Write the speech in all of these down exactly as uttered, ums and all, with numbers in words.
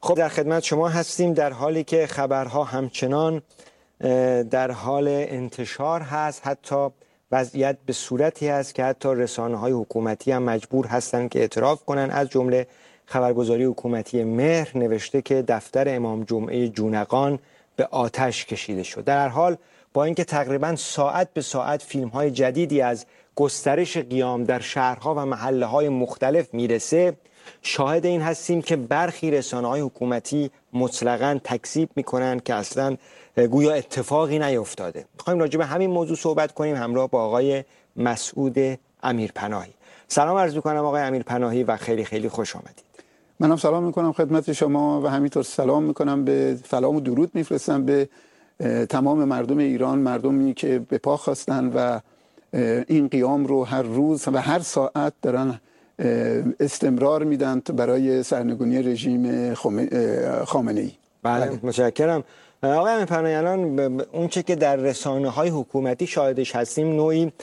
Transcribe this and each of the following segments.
خب در خدمت شما هستیم در حالی که خبرها همچنان در حال انتشار هست. حتی وضعیت به صورتی هست که حتی رسانه‌های حکومتی هم مجبور هستند که اعتراف کنند. از جمله خبرگزاری حکومتی مهر نوشته که دفتر امام جمعه جونقان به آتش کشیده شد. در هر حال با اینکه تقریبا ساعت به ساعت فیلم‌های جدیدی از گسترش قیام در شهرها و محله‌های مختلف میرسه، شاهد این هستیم که برخی رسانه‌های حکومتی مطلقاً تکذیب می‌کنن که اصلاً گویا اتفاقی نیفتاده. می‌خوایم راجع به همین موضوع صحبت کنیم همراه با آقای مسعود امیرپناهی. سلام عرض می‌کنم آقای امیرپناهی و خیلی خیلی خوش آمدید. منم سلام می‌کنم خدمت شما و همینطور سلام می‌کنم به سلام و درود می‌فرستم به تمام مردم ایران، مردمی که به پا خواستن و این قیام رو هر روز و هر ساعت دارن استمرار میدن برای سرنگونی رژیم خامنه‌ای. بله متشکرم. آقای امیرپناهی، الان اون چه که در رسانه‌های حکومتی شاهدش هستیم نوعی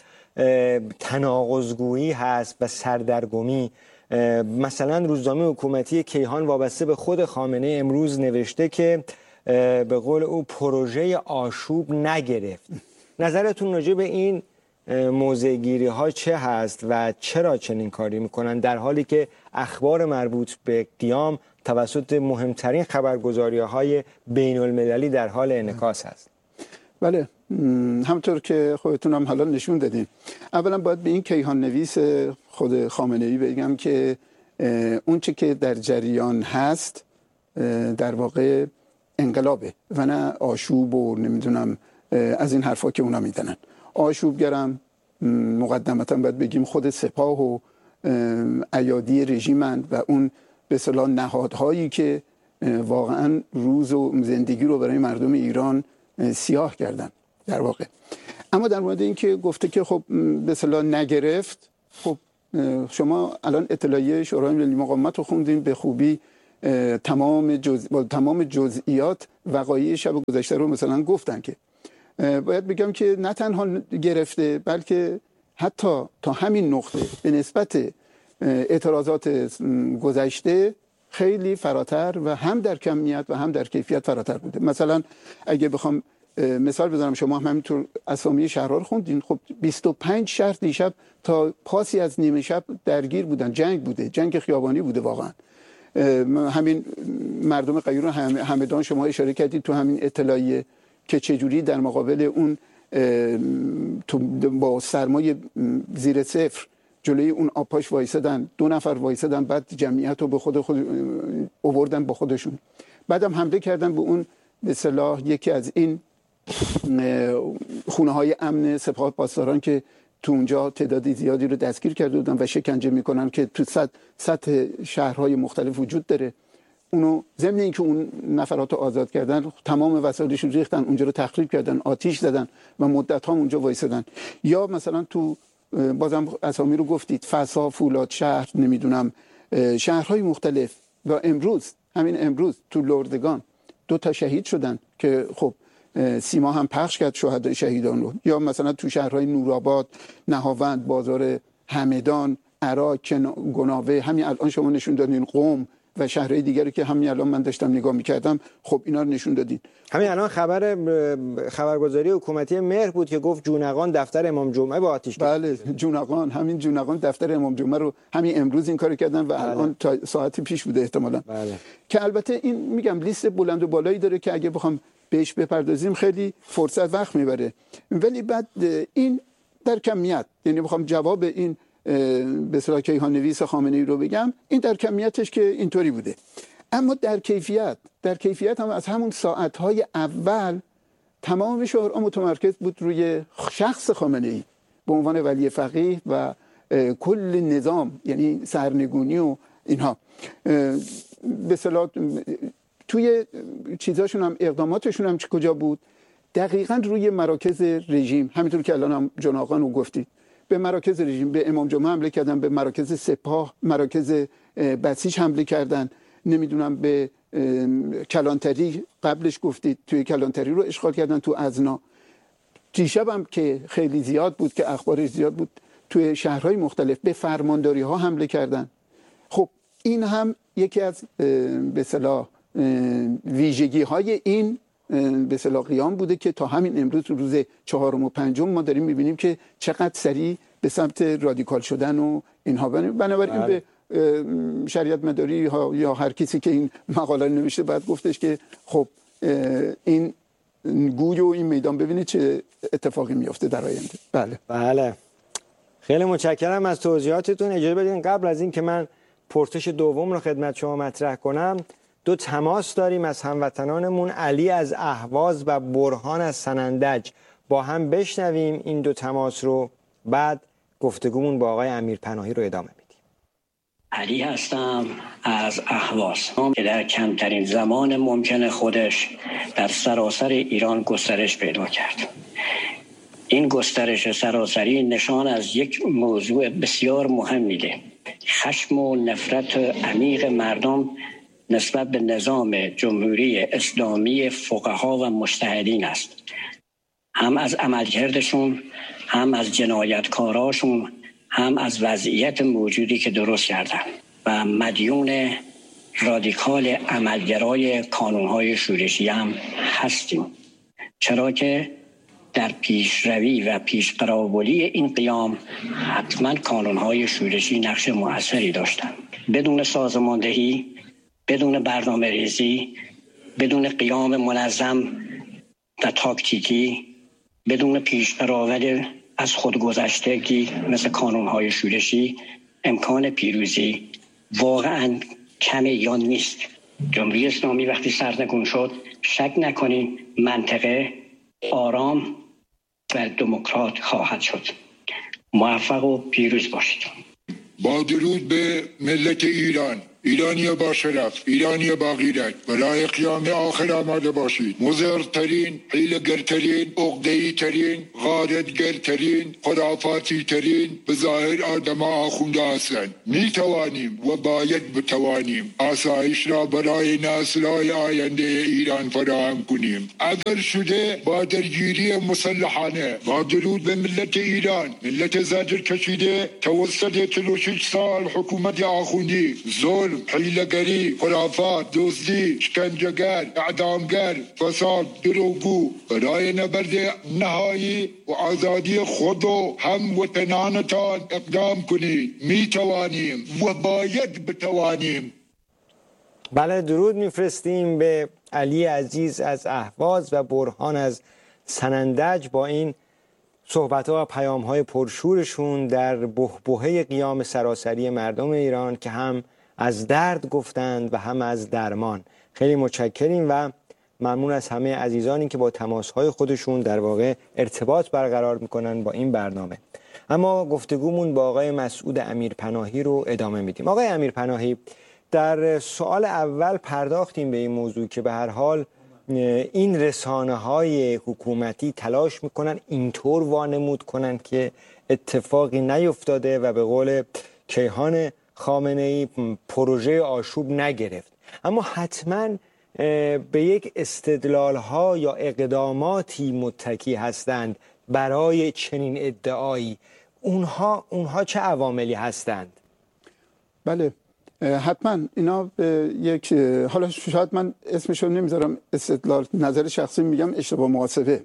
تناقض‌گویی هست و سردرگمی. مثلا روزنامه حکومتی کیهان وابسته به خود خامنه امروز نوشته که به قول او پروژه آشوب نگرفت. نظرتون راجع به این موضع گیری ها چه هست و چرا چنین کاری میکنن در حالی که اخبار مربوط به قیام توسط مهمترین خبرگزاری های بین المللی در حال انعکاس هست؟ بله، همطور که خودتون هم حالا نشون دادین. اولا باید به این کیهان نویس خود خامنه‌ای بگم که اون چه که در جریان هست در واقع انقلابه و نه آشوب و نمیدونم از این حرفا که اونا میدنن. آشوبگرم مقدمتا باید بگیم خود سپاه و ایادی رژیمند و اون به اصطلاح نهادهایی که واقعا روز و زندگی رو برای مردم ایران سیاه کردن در واقع. اما در مورد این که گفته که خب به اصطلاح نگرفت، خب شما الان اطلاعیه شورای ملی مقاومت رو خوندین به خوبی، تمام جز... تمام جزئیات وقایع شب گذشته رو مثلا گفتن که باید بگم که نه تنها گرفته بلکه حتی تا همین نقطه به نسبت اعتراضات گذشته خیلی فراتر و هم در کمیت و هم در کیفیت فراتر بوده. مثلا اگه بخوام مثال بزنم، شما هم همینطور اسامی شهرها رو خوندین. خب بیست و پنج شهر دیشب تا پاسی از نیمه شب درگیر بودن، جنگ بوده، جنگ خیابانی بوده. واقعا همین مردم غیور همدان شما اشاره کردید تو همین اطلاعیه که چجوری در مقابل اون با سرمایه زیر صفر جلوی اون آبپاش وایسادن، دو نفر وایسادن، بعد جمعیت رو به خود خود آوردن با خودشون، بعدم حمله کردن به اون به اصطلاح یکی از این خونه های امن سپاه پاسداران که تو اونجا تعدادی زیادی رو دستگیر کرده بودن و شکنجه میکنن که تو صد سطح شهرهای مختلف وجود داره. اونو ضمن اینکه اون نفرات رو آزاد کردن، تمام وسایلشون ریختن اونجا رو تخریب کردن، آتش زدن و مدت ها اونجا وایسادن. یا مثلا تو بازم اسامی رو گفتید، فسا، فولاد شهر، نمیدونم شهرهای مختلف، و امروز همین امروز تو لردگان دو تا شهید شدن که خب سیما هم پخش کرد شهدای شهیدان رو. یا مثلا تو شهرهای نورآباد، نهاوند، بازار همدان، عراق، گناوه، همین الان شما نشون دادین، قم و شهرهای دیگری که همین الان من داشتم نگاه می‌کردم، خب اینا رو نشون دادین. همین الان خبر خبرگزاری حکومتی مهر بود که گفت جونقان دفتر امام جمعه با آتش کشید. بله، جونقان، همین جونقان دفتر امام جمعه رو همین امروز این کارو کردن و بله. الان تا ساعتی پیش بوده احتمالاً. بله. که البته این میگم لیست بلند و بالایی داره که اگه بخوام بهش بپردازیم خیلی فرصت وقت میبره، ولی بعد این در کمیت، یعنی بخوام جواب این به اصطلاح کیهان نویس خامنه‌ای رو بگم، این در کمیتش که اینطوری بوده. اما در کیفیت در کیفیت هم از همون ساعت‌های اول تمام شعارها متمرکز بود روی شخص خامنه‌ای به عنوان ولی فقیه و کل نظام، یعنی سرنگونی و اینها. به اصطلاح توی چیزاشون هم، اقداماتشون هم کجا بود؟ دقیقاً روی مراکز رژیم، همینطور که الان هم جناقان رو گفتید، به مراکز رژیم، به امام جمعه حمله کردن، به مراکز سپاه، مراکز بسیج حمله کردن، نمیدونم به کلانتری، قبلش گفتید توی کلانتری رو اشغال کردن، تو ازنا. دیشب هم که خیلی زیاد بود که اخبارش زیاد بود، توی شهرهای مختلف به فرمانداری ها حمله کردن. خب این هم یکی از به اصطلاح ویژگی های این به اصطلاح قیام بوده که تا همین امروز روز چهارم و پنجم ما داریم میبینیم که چقدر سریع به سمت رادیکال شدن و اینها. بنابراین به شریعت مداری یا هر کسی که این مقاله نوشته باید گفتش که خب این گوی و این میدان ببینید چه اتفاقی میفته در آینده. بله بله خیلی متشکرم از توضیحاتتون. اجازه بدین قبل از این که من پرسش دوم رو خدمت شما مطرح کنم، دو تماس داریم از هموطنانمون، علی از اهواز و برهان از سنندج. با هم بشنویم این دو تماس رو، بعد گفتگومون با آقای امیرپناهی رو ادامه میدیم. علی هستم از اهواز که در کمترین زمان ممکن خودش در سراسر ایران گسترش پیدا کرد. این گسترش سراسری نشان از یک موضوع بسیار مهم میده: خشم و نفرت عمیق مردم نسبت به نظام جمهوری اسلامی فقها و مجتهدین است، هم از عملکردشون، هم از جنایتکاراشون، هم از وضعیت موجودی که درست کردن و مدیون رادیکال عملگرای کانونهای شورشی هم هستیم، چرا که در پیشروی و پیشقراولی این قیام حتما کانونهای شورشی نقش مؤثری داشتند. بدون سازماندهی، بدون برنامه ریزی، بدون قیام منظم و تاکتیکی، بدون پیشقراولی از خودگذشتگی مثل کانونهای شورشی، امکان پیروزی واقعا کمی یا نیست. جمهوری اسلامی وقتی سرنگون شد، شک نکنید منطقه آرام و دموکرات خواهد شد. موفق و پیروز باشید. با درود به ملت ایران، ایرانی با شرف، ایرانی با غیرت، برای قیام آخر آماده باشید. مضرترین، حیله‌گرترین، عقده‌ای ترین، غارتگرترین، خرافاتی ترین به ظاهر آدم آخونده هستند. می توانیم و باید بتوانیم آسایش را برای نسل‌های آینده ایران فراهم کنیم. اگر شده با درگیری مسلحانه. با درود به ملت ایران، ملت زجر کشیده توسط چهل و شش سال حکومت آخوندی، ظلم، حیله‌گری، خرافات، دزدی، شکنجهگر، اعدامگر، فساد، دروغگو برای نبرد نهایی و آزادی خود و هموطنانتان اقدام کنید. می توانیم و باید بتوانیم. بله، درود میفرستیم به علی عزیز از اهواز و برهان از سنندج با این صحبت‌ها و پیام‌های پرشورشون در بحبوحه قیام سراسری مردم ایران که هم از درد گفتند و هم از درمان. خیلی متشکریم و ممنون از همه عزیزانی که با تماس‌های خودشون در واقع ارتباط برقرار می‌کنن با این برنامه. اما گفتگومون با آقای مسعود امیرپناهی رو ادامه میدیم. آقای امیرپناهی، در سوال اول پرداختیم به این موضوع که به هر حال این رسانه‌های حکومتی تلاش میکنن اینطور وانمود کنن که اتفاقی نیفتاده و به قول کیهان خامنه‌ای پروژه آشوب نگرفت. اما حتما به یک استدلال‌ها یا اقداماتی متکی هستند برای چنین ادعایی. اونها اونها چه عواملی هستند؟ بله، حتما اینا یک، حالا شاید من اسمش رو نمیذارم استدلال، نظر شخصی میگم اشتباه محاسبه،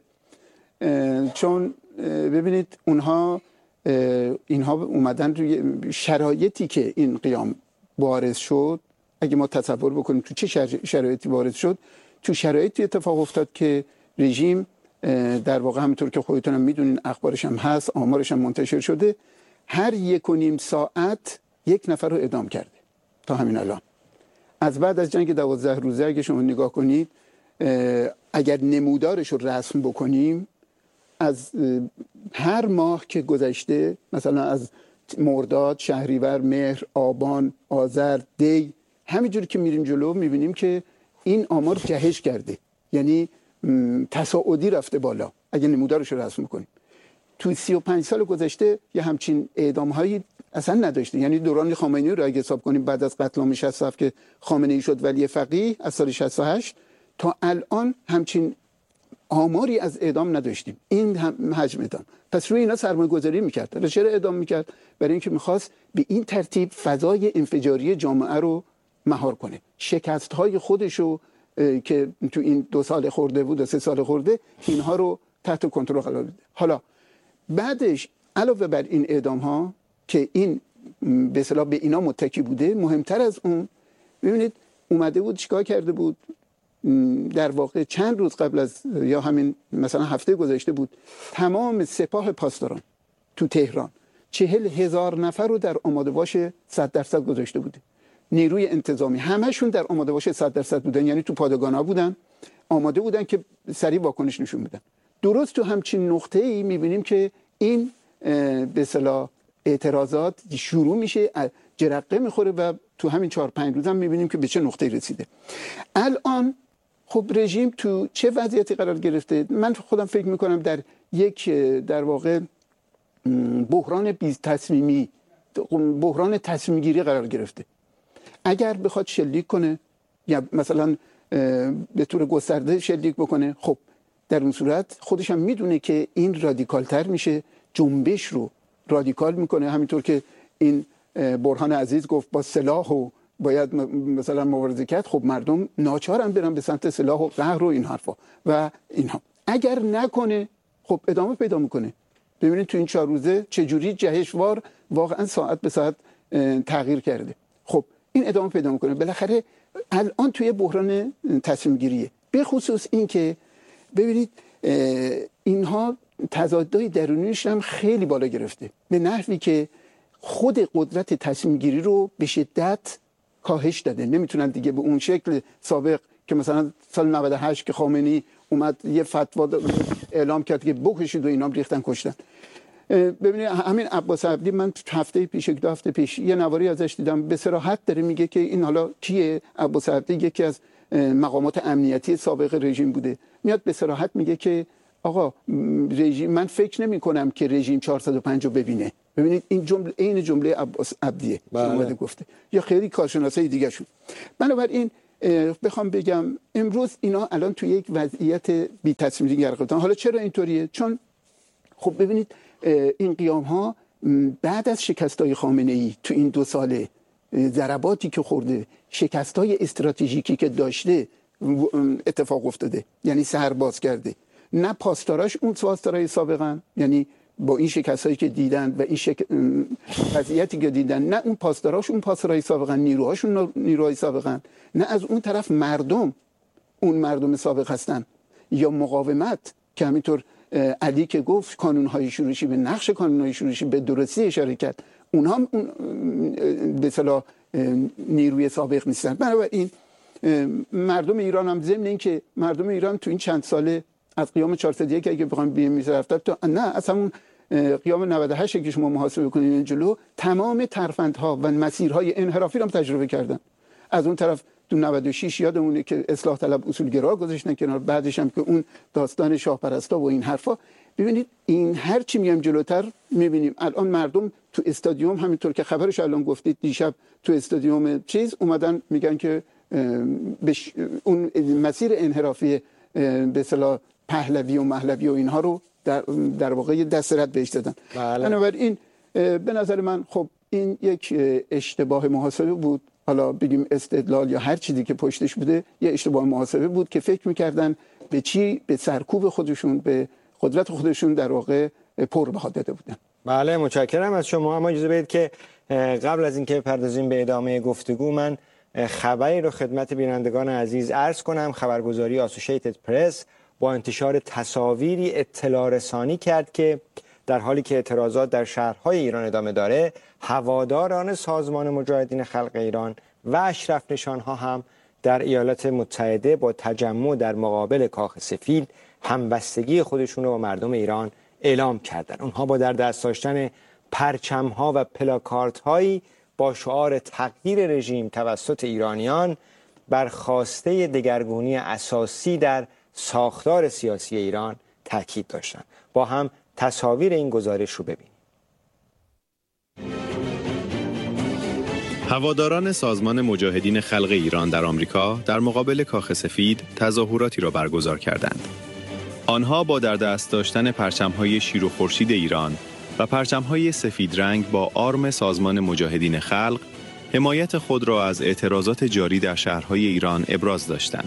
چون ببینید اونها اینها اومدن روی شرایطی که این قیام بارز شد. اگه ما تصور بکنیم تو چه شرایطی بارز شد، تو شرایطی اتفاق افتاد که رژیم در واقع همونطور که خودتون هم میدونین، اخبارش هم هست، آمارش هم منتشر شده، هر یک و نیم ساعت یک نفر رو اعدام کرده تا همین الان. از بعد از جنگ دوازده روزه اگه شما نگاه کنید، اگر نمودارش رو رسم بکنیم، از هر ماه که گذشته، مثلا از مرداد، شهریور، مهر، آبان، آذر، دی، همینجوری که میریم جلو میبینیم که این آمار جهش کرده، یعنی تصاعدی رفته بالا اگه نمودارش رو رسم کنیم. تو سی و پنج سال گذشته یه همچین اعدام هایی اصلا نداشته. یعنی دوران خامنه‌ای رو اگه حساب کنیم، بعد از قتل عام شصت و هفت که خامنه‌ای شد ولی فقیه از سال شصت و هشت تا الان همچین آماری از اعدام نداشتیم، این هم حجم اعدام. پس روی اینا سرمایه گذاری میکرد. حالا چرا اعدام میکرد؟ برای اینکه میخواست به این ترتیب فضای انفجاری جامعه رو مهار کنه. شکست‌های خودشو که تو این دو سال خورده بود و سه سال خورده، اینها رو تحت کنترل قرار بده. حالا بعدش علاوه بر این اعدام‌ها که این به اصطلاح به اینا متکی بوده، مهمتر از اون ببینید اومده بود چیکار کرده بود. در واقع چند روز قبل از یا همین مثلا هفته گذشته بود، تمام سپاه پاسداران تو تهران چهل هزار نفر رو در آماده باش صد درصد گذاشته بوده. نیروی انتظامی همشون در آماده باش صد درصد بودن، یعنی تو پادگانا بودن، آماده بودن که سریع واکنش نشون بدن. درست تو همچین نقطه‌ای می‌بینیم که این به اصطلاح اعتراضات شروع میشه، جرقه میخوره و تو همین چهار پنج روز هم می‌بینیم که به چه نقطه‌ای رسیده. الان خب رژیم تو چه وضعیتی قرار گرفته؟ من خودم فکر میکنم در یک در واقع بحران بی تصمیمی، بحران تصمیم گیری قرار گرفته. اگر بخواد شلیک کنه یا مثلا به طور گسترده شلیک بکنه، خب در اون صورت خودش هم میدونه که این رادیکال تر میشه، جنبش رو رادیکال میکنه. همینطور که این برهان عزیز گفت با سلاح و باید مثلا مبارزه کرد، خب مردم ناچارن برن به سمت سلاح و قهر و این حرفا و اینها. اگر نکنه خب ادامه پیدا میکنه. ببینید تو این چهار روزه چجوری جهشوار واقعا ساعت به ساعت تغییر کرده. خب این ادامه پیدا میکنه. بالاخره الان توی بحران تصمیم گیریه، به خصوص این که ببینید اینها تضادهای درونیش هم خیلی بالا گرفته، به نحوی که خود قدرت تصمیم گیری رو به شدت کاهش داده. نمیتونن دیگه به اون شکل سابق که مثلا سال نود و هشت که خامنه‌ای اومد یه فتوا اعلام کرد که بکشید و اینا ریختن کشتن. ببینید همین عباس عبدی، من هفته پیش دو هفته پیش یه نواری ازش دیدم، به صراحت داره میگه که این حالا کیه؟ عباس عبدی یکی از مقامات امنیتی سابق رژیم بوده، میاد به صراحت میگه که آقا رژیم، من فکر نمی کنم که رژیم چهارصد و پنج رو ببینه. ببینید این جمله این جمله عباس عبدیه که اومده گفته، یا خیلی کارشناسای دیگه شون. بنابراین بخوام بگم امروز اینا الان توی یک وضعیت بی تصمیمی قرار گرفتن. حالا چرا اینطوریه؟ چون خب ببینید این قیام ها بعد از شکستای خامنه‌ای تو این دو ساله، ضرباتی که خورده، شکستای استراتژیکی که داشته اتفاق افتاده، یعنی سرباز کرده. نه پاسداراش اون پاسدارای سابقن، یعنی با این شکستایی که دیدن و این شک... وضعیتی که دیدن، نه اون پاسداراش اون پاسدارای سابقن، نیروهاشون نیروهای سابقن، نه از اون طرف مردم اون مردم سابق هستن، یا مقاومت که همینطور علی که گفت کانون‌های شورشی، به نقش کانون‌های شورشی به درستی اشاره کرد، اونها هم اون به اصطلاح نیروی سابق نیستن. بنابراین مردم ایران هم ضمن این که مردم ایران تو این چند ساله از قیام چهارصد و یک اگه بخوام بیم می‌رفتن تا نه از همون قیام نود و هشت که شما محاسبه کنید این جلو، تمام ترفندها و مسیرهای انحرافی رو هم تجربه کردن. از اون طرف تو نود و شش یادمونه که اصلاح طلب اصولگرا گذاشتن کنار، بعدش هم که اون داستان شاه پرستا و این حرفا. ببینید این هر چی میام جلوتر میبینیم الان مردم تو استادیوم، همینطور که خبرش الان گفتید دیشب تو استادیوم چیز اومدن میگن که بش... اون مسیر انحرافی به اصطلاح پهلوی و مهلوی و اینها رو در, در واقع دست رد بهش دادن. بنابراین به نظر من خب این یک اشتباه محاسبه بود، حالا بگیم استدلال یا هر چیزی که پشتش بوده، یه اشتباه محاسبه بود که فکر میکردن به چی، به سرکوب خودشون، به قدرت خودشون در واقع پر بها داده بودن. بله متشکرم از شما. اما اجازه بدید که قبل از اینکه بپردازیم به ادامه گفتگو، من خبری رو خدمت بینندگان عزیز عرض کنم. خبرگزاری آسوشیتد پرس با انتشار تصاویری اطلاع رسانی کرد که در حالی که اعتراضات در شهرهای ایران ادامه داره، هواداران سازمان مجاهدین خلق ایران و اشرف نشانها هم در ایالات متحده با تجمع در مقابل کاخ سفید همبستگی خودشون رو با مردم ایران اعلام کردند. اونها با در دست داشتن پرچم‌ها و پلاکاردهایی با شعار تغییر رژیم توسط ایرانیان بر خواسته دگرگونی اساسی در ساختار سیاسی ایران تاکید داشتند. با هم تصاویر این گزارش رو ببینیم. هواداران سازمان مجاهدین خلق ایران در آمریکا در مقابل کاخ سفید تظاهراتی را برگزار کردند. آنها با در دست داشتن پرچم‌های شیر و خورشید ایران و پرچم‌های سفید رنگ با آرم سازمان مجاهدین خلق حمایت خود را از اعتراضات جاری در شهرهای ایران ابراز داشتند.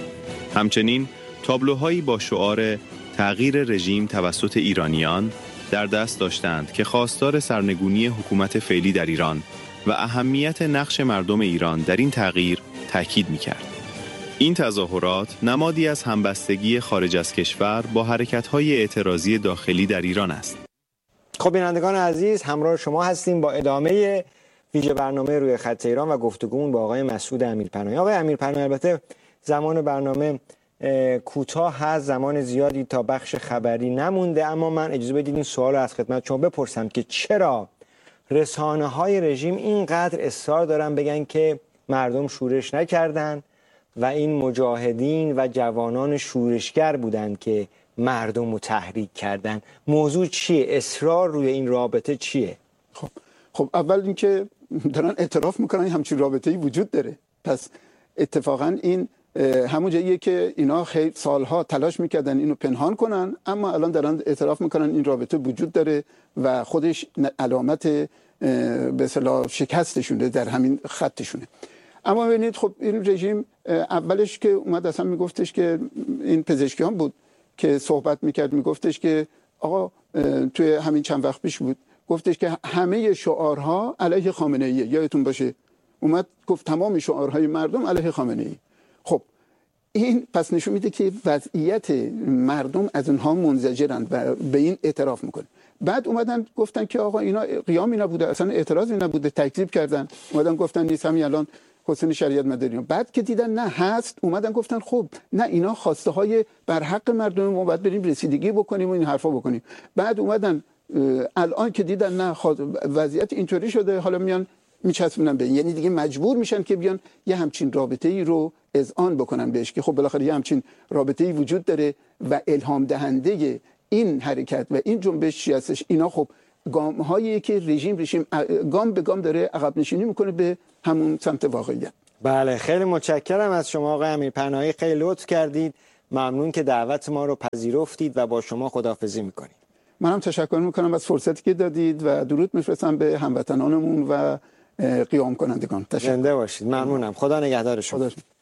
همچنین تابلوهایی با شعار تغییر رژیم توسط ایرانیان در دست داشتند که خواستار سرنگونی حکومت فعلی در ایران و اهمیت نقش مردم ایران در این تغییر تاکید می‌کرد. این تظاهرات نمادی از همبستگی خارج از کشور با حرکت‌های اعتراضی داخلی در ایران است. خب بینندگان عزیز، همراه شما هستیم با ادامه ویژه برنامه روی خط ایران و گفتگومون با آقای مسعود امیرپناهی. آقای امیرپناهی، البته زمان برنامه کوتاه هست، زمان زیادی تا بخش خبری نمونده، اما من اجازه بدید این سوال رو از خدمت شما بپرسم که چرا رسانه‌های رژیم اینقدر اصرار دارن بگن که مردم شورش نکردن و این مجاهدین و جوانان شورشگر بودند که مردم رو تحریک کردن؟ موضوع چیه؟ اصرار روی این رابطه چیه؟ خب خب اول اینکه دارن اعتراف میکنن همچین رابطه‌ای وجود داره. پس اتفاقا این همون جاییه که اینا خیلی سالها تلاش میکردن اینو پنهان کنن، اما الان دارن اعتراف میکنن این رابطه وجود داره و خودش علامت به اصطلاح شکستشونه در همین خطشونه. اما ببینید، خب این رژیم اولش که اومد اصلا میگفتش که این پزشکیان بود که صحبت میکرد، میگفتش که آقا توی همین چند وقت پیش بود، گفتش که همه شعارها علیه خامنه ایه. یادتون باشه اومد گفت تمام شعارهای مردم علیه خامنه ای. خب این پس نشون میده که وضعیت مردم از اونها منزجرند و به این اعتراف میکنه. بعد اومدن گفتن که آقا اینا قیامی نبوده، اصلا اعتراضی نبوده، تکذیب کردن. اومدن گفتن نیست، همین الان حسین شریعت مداری. بعد که دیدن نه هست، اومدن گفتن خب نه، اینا خواسته های بر حق مردم، ما باید بریم رسیدگی بکنیم و این حرفا بکنیم. بعد اومدن الان که دیدن نه وضعیت اینطوری شده، حالا میان میچسبونن به، یعنی دیگه مجبور میشن که بیان یه همچین رابطه‌ای رو اذعان بکنن بهش که خب بالاخره یه همچین رابطه‌ای وجود داره و الهام دهنده این حرکت و این جنبش چی هستش. اینا خب گام‌هایی که رژیم رژیم گام به گام داره عقب نشینی میکنه به همون سمت واقعیت. بله، خیلی متشکرم از شما آقای امیرپناهی، خیلی لطف کردید. ممنون که دعوت ما رو پذیرفتید و با شما خداحافظی میکنید. منم تشکر میکنم از فرصتی که دادید و درود میفرستم به هموطنانمون و قیام کنندگان. زنده باشید. ممنونم. خدا نگهدار شما.